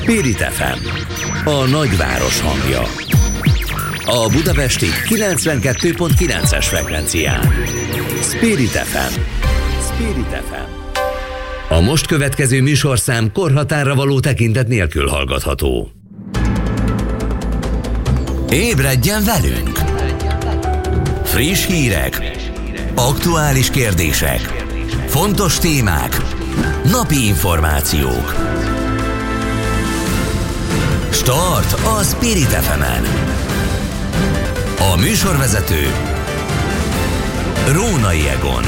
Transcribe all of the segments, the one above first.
Spirit FM, a nagyváros hangja. A budapesti 92.9-es frekvencián. Spirit FM. Spirit FM. A most következő műsorszám korhatárra való tekintet nélkül hallgatható. Ébredjen velünk! Friss hírek, aktuális kérdések, fontos témák, napi információk. Start a Spirit FM-en. A műsorvezető Rónai Egon.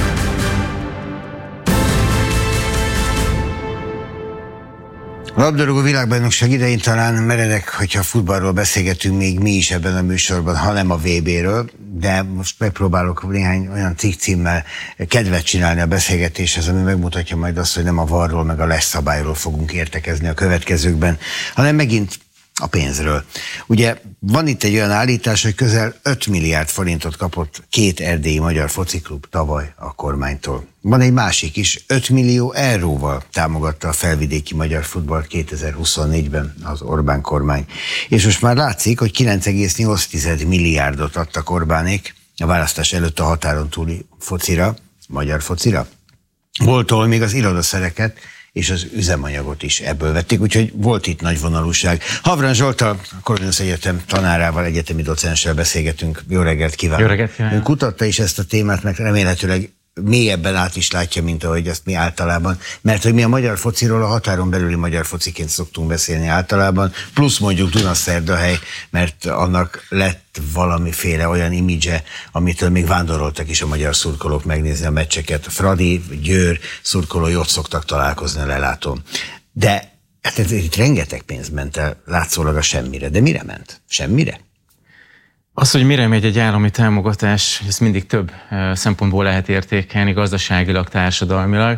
A labdarúgó világbajnokság idején talán meredek, hogyha futballról beszélgetünk még mi is ebben a műsorban, hanem a VB-ről, de most megpróbálok néhány olyan cikkcímmel kedvet csinálni a beszélgetéshez, ami megmutatja majd azt, hogy nem a VAR-ról meg a LES szabályról fogunk értekezni a következőkben, hanem megint a pénzről. Ugye van itt egy olyan állítás, hogy közel 5 milliárd forintot kapott 2 erdélyi magyar fociklub tavaly a kormánytól. Van egy másik is, 5 millió euróval támogatta a felvidéki magyar futballt 2024-ben az Orbán kormány. És most már látszik, hogy 9,8 milliárdot adtak Orbánék a választás előtt a határon túli focira, magyar focira. Voltól még az irodaszereket és az üzemanyagot is ebből vették, úgyhogy volt itt nagy vonalúság. Havran Zsolttal, a Corvinus Egyetem tanárával, egyetemi docenssel beszélgetünk. Jó reggelt kívánok! Jó reggelt kívánok! Ön kutatta is ezt a témát, meg remélhetőleg mélyebben át is látja, mint ahogy ezt mi általában. Mert hogy mi a magyar fociról a határon belüli magyar fociként szoktunk beszélni általában, plusz mondjuk Dunaszerdahely, mert annak lett valamiféle olyan imidzse, amitől még vándoroltak is a magyar szurkolók megnézni a meccseket. Fradi, Győr szurkolói ott szoktak találkozni, lelátom. De hát itt rengeteg pénz ment el látszólag a semmire. De mire ment? Semmire? Az, hogy mire megy egy állami támogatás, ezt mindig több szempontból lehet értékelni, gazdaságilag, társadalmilag.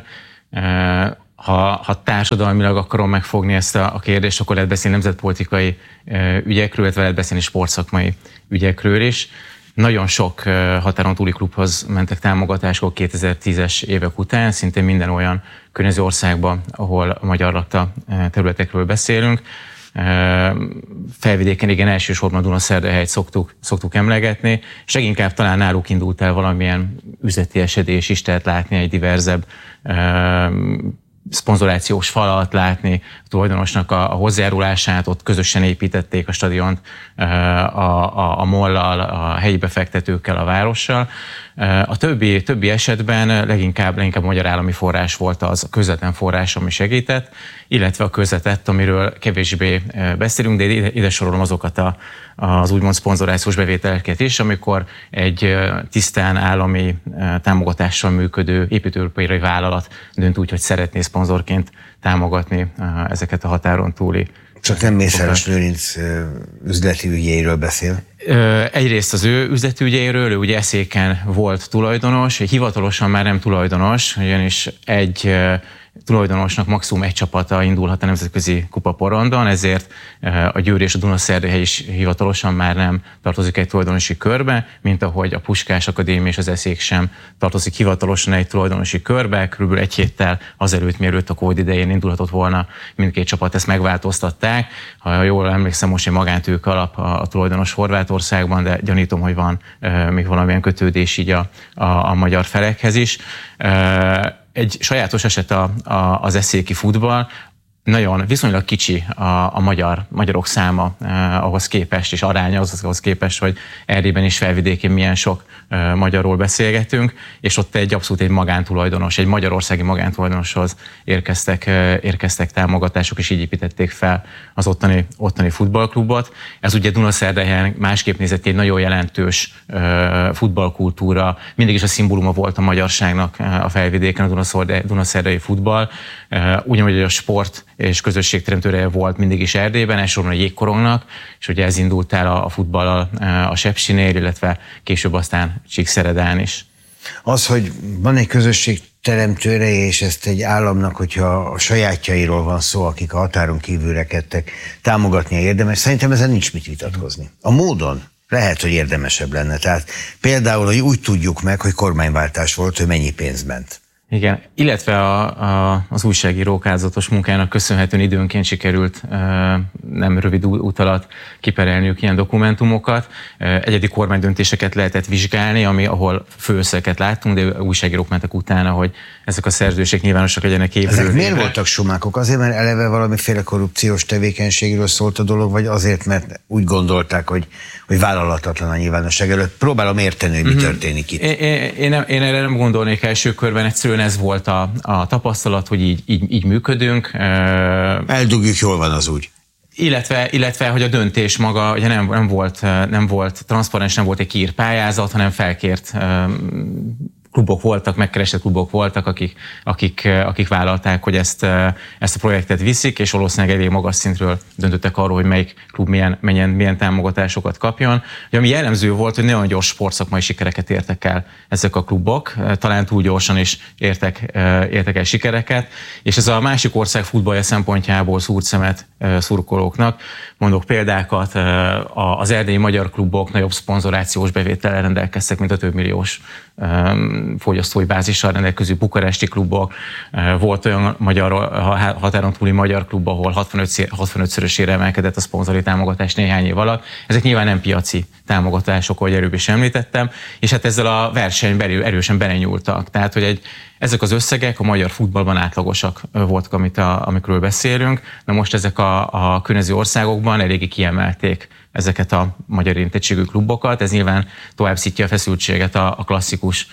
Ha társadalmilag akarom megfogni ezt a kérdést, akkor lehet beszélni nemzetpolitikai ügyekről, illetve lehet beszélni sportszakmai ügyekről is. Nagyon sok határon túli klubhoz mentek támogatások 2010-es évek után, szintén minden olyan környező országban, ahol a magyar lakta területekről beszélünk. Felvidéken igen, elsősorban a Dunaszerdahelyt szoktuk emlegetni, és leginkább talán náluk indult el valamilyen üzleti esedés is, tehát látni egy diverzebb szponzorációs falat, látni a tulajdonosnak a hozzájárulását, ott közösen építették a stadiont a MOL-lal, a helyi befektetőkkel, a várossal. A többi esetben leginkább a magyar állami forrás volt az a közvetlen forrás, ami segített, illetve a közvetett, amiről kevésbé beszélünk, de ide sorolom azokat az úgymond szponzorációs bevételeket is, amikor egy tisztán állami támogatással működő építőipari vállalat dönt úgy, hogy szeretné szponzorként támogatni ezeket a határon túli. Csak nem Mészáros Lőrinc üzleti ügyeiről beszél? Egyrészt az ő üzleti ügyeiről, ő ugye Eszéken volt tulajdonos, hivatalosan már nem tulajdonos, ugyanis egy tulajdonosnak maximum egy csapata indulhat a nemzetközi kupaporondon, ezért a Győr és a Dunaszerdahely is hivatalosan már nem tartozik egy tulajdonosi körbe, mint ahogy a Puskás Akadémia és az Eszék sem tartozik hivatalosan egy tulajdonosi körbe. Körülbelül egy héttel azelőtt, mielőtt a Covid idején indulhatott volna mindkét csapat, ezt megváltoztatták. Ha jól emlékszem, most egy magántőke alap a tulajdonos Horvátországban, de gyanítom, hogy van még valamilyen kötődés így a magyar felekhez is. Egy sajátos eset az eszéki futball, nagyon viszonylag kicsi a magyarok száma ahhoz képest, és aránya ahhoz képest, hogy Erdélyben és Felvidékén milyen sok magyarról beszélgetünk, és ott abszolút egy magántulajdonos, egy magyarországi magántulajdonoshoz érkeztek támogatások, és így építették fel az ottani futballklubot. Ez ugye Dunaszerdahelyen másképp nézett ki, egy nagyon jelentős futballkultúra, mindig is a szimbóluma volt a magyarságnak a Felvidéken a dunaszerdahely futball, ugyanúgy a sport és közösségteremtőre volt mindig is Erdélyben, elsősorban a jégkorongnak, és ugye ez indult el a futballal a Sepsinél, illetve később aztán Csíkszeredán is. Az, hogy van egy közösségteremtőre, és ezt egy államnak, hogyha a sajátjairól van szó, akik a határon kívül rekedtek, támogatnia érdemes, szerintem ezen nincs mit vitatkozni. A módon lehet, hogy érdemesebb lenne. Tehát például, hogy úgy tudjuk meg, hogy kormányváltás volt, hogy mennyi pénz ment. Igen, illetve az újságírók áldozatos munkának köszönhetően időnként sikerült nem rövid út alatt kiperelniük ilyen dokumentumokat. Egyedi kormánydöntéseket lehetett vizsgálni, ahol főösszegeket láttunk, de újságírók mentek utána, hogy ezek a szerződések nyilvánosak legyenek évről. Ezek miért voltak sumákok? Azért, mert eleve valamiféle korrupciós tevékenységről szólt a dolog, vagy azért, mert úgy gondolták, hogy vállalatatlan a nyilvánosság előtt? Próbálom érteni, hogy mi történik itt. Én erre nem gondolnék első körben, egyszerűen ez volt a tapasztalat, hogy így működünk. Eldugjuk, jól van az úgy. Illetve, hogy a döntés maga ugye nem volt transzparens, nem volt egy kiírt pályázat, hanem felkért klubok voltak, megkeresett klubok voltak, akik vállalták, hogy ezt a projektet viszik, és valószínűleg elég magas szintről döntöttek arról, hogy melyik klub milyen támogatásokat kapjon. Ugye, ami jellemző volt, hogy nagyon gyors sportszakmai sikereket értek el ezek a klubok, talán túl gyorsan is értek el sikereket, és ez a másik ország futballja szempontjából szúrt szemet szurkolóknak. Mondok példákat, az erdélyi magyar klubok nagyobb szponzorációs bevétellel rendelkeztek, mint a több milliós fogyasztói bázissal rendelkező bukaresti klubok. Volt olyan határon túli magyar klub, ahol 65-szörösére emelkedett a szponzori támogatás néhány év alatt. Ezek nyilván nem piaci támogatások, ahogy előbb is említettem, és hát ezzel a versenyben erősen belenyúltak. Tehát, hogy ezek az összegek a magyar futballban átlagosak voltak, amikről beszélünk. Na most ezek a környező országokban eléggé kiemelték ezeket a magyar érintettségű klubokat. Ez nyilván tovább szítja a feszültséget a klasszikus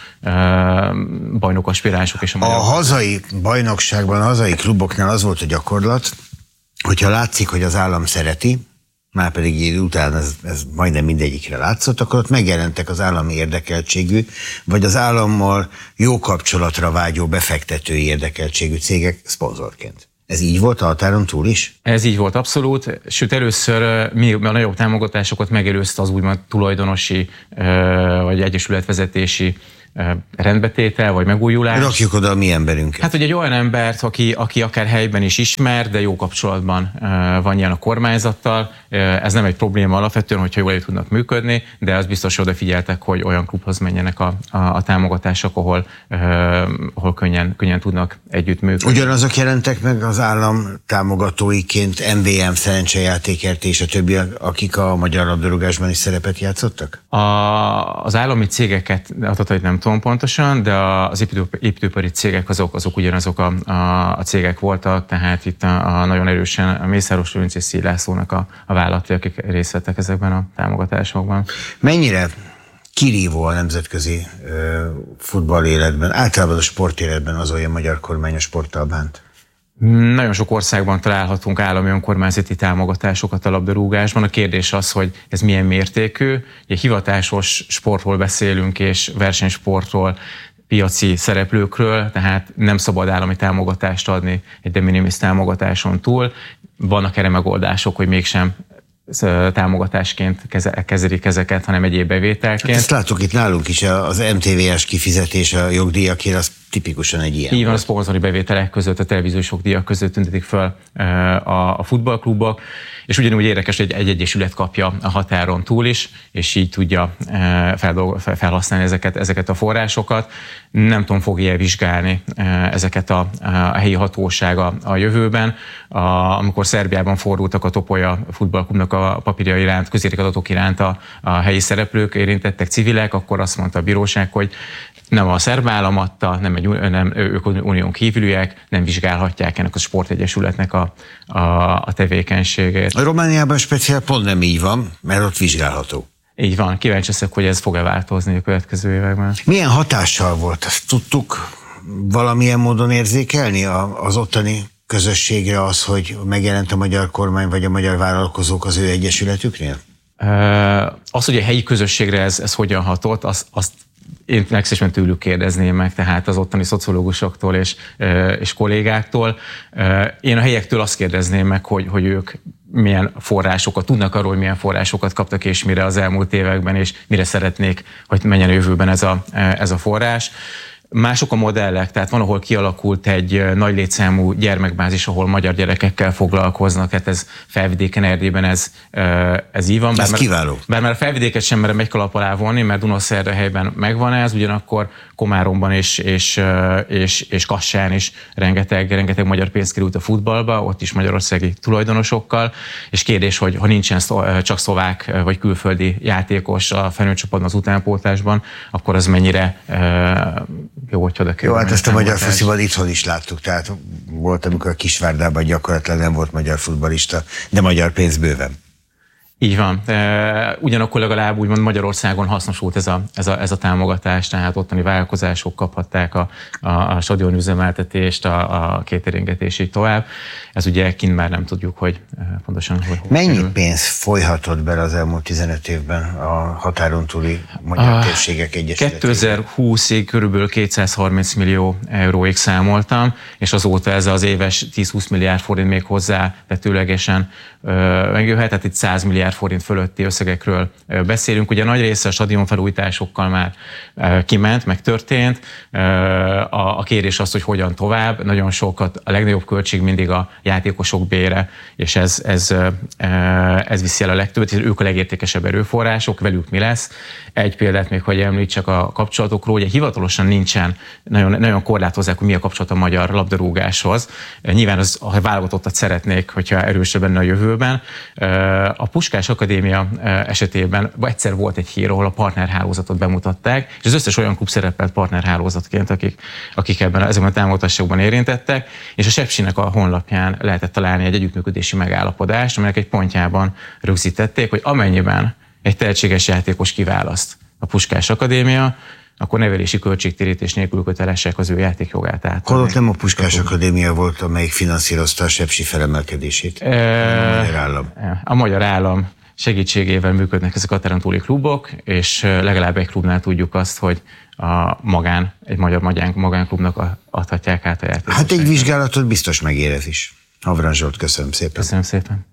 bajnokaspiránsok és a magyar. A hazai bajnokságban, a hazai kluboknál az volt a gyakorlat, hogyha látszik, hogy az állam szereti, már pedig idő után ez majdnem mindegyikre látszott, akkor ott megjelentek az állami érdekeltségű, vagy az állammal jó kapcsolatra vágyó befektetői érdekeltségű cégek szponzorként. Ez így volt a határon túl is? Ez így volt abszolút, sőt először még a nagyobb támogatásokat megelőzte az úgymond tulajdonosi vagy egyesületvezetési rendbetétel, vagy megújulás. Rakjuk oda a mi emberünket. Hát, hogy egy olyan embert, aki akár helyben is ismer, de jó kapcsolatban van ilyen a kormányzattal, ez nem egy probléma alapvetően, hogyha jól tudnak működni, de az biztos, hogy odafigyeltek, hogy olyan klubhoz menjenek a támogatások, ahol könnyen tudnak együtt működni. Ugyanazok jelentek meg az állam támogatóiként, MVM, szerencsejátékert és a többiek, akik a magyar labdarúgásban is szerepet játszottak? Az állami cégeket adatait nem tudom pontosan, de az építőipari cégek azok ugyanazok a cégek voltak, tehát itt nagyon erősen a Mészáros Lőrinc és Széll Lászlónak a vállalatai, akik részt vettek ezekben a támogatásokban. Mennyire kirívó a nemzetközi futball életben, általában a sportéletben az olyan magyar kormány a sporttal bánt? Nagyon sok országban találhatunk állami önkormányzati támogatásokat a labdarúgásban. A kérdés az, hogy ez milyen mértékű. Ugye hivatásos sportról beszélünk és versenysportról, piaci szereplőkről, tehát nem szabad állami támogatást adni egy de minimis támogatáson túl. Vannak erre megoldások, hogy mégsem támogatásként kezelik ezeket, hanem egyéb bevételként. Hát ezt látok itt nálunk is, az MTV-s kifizetés a jogdíjakért, az tipikusan egy ilyen. Így van, a szponzori bevételek között, a televíziós jogdíjak között tüntetik fel a futballklubok, és ugyanúgy érdekes, hogy egy egyesület kapja a határon túl is, és így tudja felhasználni ezeket a forrásokat. Nem tudom, fogja vizsgálni ezeket a helyi hatóság a jövőben. Amikor Szerbiában fordultak a Topolya futballklubnak a papírja iránt, közérdekű iránt a helyi szereplők, érintettek civilek, akkor azt mondta a bíróság, hogy nem a szerb állam adta, nem ők unión kívüliek, nem vizsgálhatják ennek a sportegyesületnek a tevékenységét. A Romániában speciál pont nem így van, mert ott vizsgálható. Így van, kíváncsi leszek, hogy ez fog-e változni a következő években. Milyen hatással volt? Ezt tudtuk valamilyen módon érzékelni az ottani közösségre az, hogy megjelent a magyar kormány vagy a magyar vállalkozók az ő egyesületüknél? Az, hogy a helyi közösségre ez hogyan hatott, azt én legszívesebben tőlük kérdezném meg, tehát az ottani szociológusoktól és kollégáktól. Én a helyektől azt kérdezném meg, hogy ők milyen forrásokat, tudnak arról, hogy milyen forrásokat kaptak és mire az elmúlt években, és mire szeretnék, hogy menjen a jövőben ez a forrás. Mások a modellek, tehát van, ahol kialakult egy nagy létszámú gyermekbázis, ahol magyar gyerekekkel foglalkoznak, hát ez Felvidéken, Erdélyben ez így van. Ez kiváló. Bár már a Felvidéket sem merem egy kalap alá vonni, mert Dunaszerdahelyen megvan ez, ugyanakkor Komáromban és Kassán is rengeteg magyar pénz került a futballba, ott is magyarországi tulajdonosokkal, és kérdés, hogy ha nincsen csak szlovák vagy külföldi játékos a felnőtt csapatban az utánpótlásban, akkor az mennyire jó, hogy oda kerül. Jó, hát ezt a magyar fociban itthon is láttuk, tehát volt, amikor a Kisvárdában gyakorlatilag nem volt magyar futballista, de magyar pénz bőven. Így van. Ugyanakkor legalább úgymond Magyarországon hasznosult ez a támogatás, tehát ottani vállalkozások kaphatták a stadion üzemeltetést, a cateringet és így tovább. Ez ugye kint már nem tudjuk, hogy pontosan hogy mennyi kerül. Pénz folyhatott bele az elmúlt 15 évben a határon túli magyar térségek egyesületében? 2020-ig körülbelül 230 millió euróig számoltam, és azóta ez az éves 10-20 milliárd forint még hozzá vetőlegesen megjöhet, tehát itt 100 milliárd forint fölötti összegekről beszélünk. Ugye nagy része a stadionfelújításokkal már kiment, meg történt. A kérdés az, hogy hogyan tovább. Nagyon sokat, a legnagyobb költség mindig a játékosok bére, és ez viszi el a legtöbbet, ők a legértékesebb erőforrások, velük mi lesz. Egy példát még, hogy említsek a kapcsolatokról, ugye hivatalosan nincsen, nagyon korlátozzák, hogy mi a kapcsolat a magyar labdarúgáshoz. Nyilván ha válogatottat szeretnék, hogyha erősebb lenne a jövőben. A Puskás Akadémia esetében egyszer volt egy hír, ahol a partnerhálózatot bemutatták, és az összes olyan klub szerepelt partnerhálózatként, akik ezekben a támogatásokban érintettek, és a Sepsinek a honlapján lehetett találni egy együttműködési megállapodást, amelynek egy pontjában rögzítették, hogy amennyiben egy tehetséges játékos kiválaszt a Puskás Akadémia, akkor nevelési költségtérítés nélkül kötelesek az ő játékjogát átadni. Holott nem a Puskás Akadémia volt, amelyik finanszírozta a Sepsi felemelkedését? A magyar állam. A magyar állam segítségével működnek ezek a határon túli klubok, és legalább egy klubnál tudjuk azt, hogy egy magyar magánklubnak adhatják át a játékost. Hát egy vizsgálatot biztos megérez is. Havran Zsolt, köszönöm szépen. Köszönöm szépen.